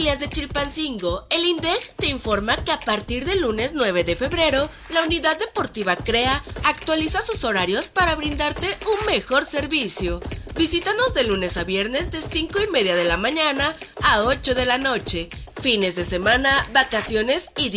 familias de Chilpancingo, el INDEC te informa que a partir del lunes 9 de febrero, la Unidad Deportiva CREA actualiza sus horarios para brindarte un mejor servicio. Visítanos de lunes a viernes de 5:30 de la mañana a 8 de la noche. Fines de semana, vacaciones y